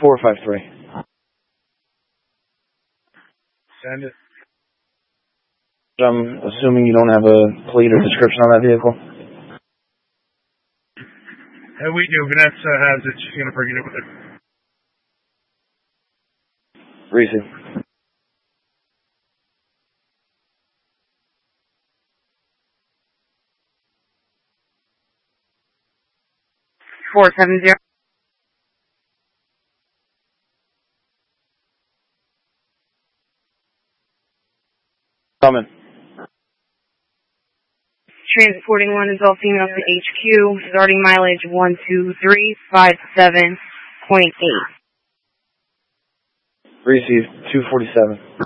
453. Send it. I'm assuming you don't have a plate or description on that vehicle? Hey, we do. Vanessa has it. She's going to bring it over there. Receive. $470. Coming. Transporting one is all female to HQ. Starting mileage 12357.8. Receive 247.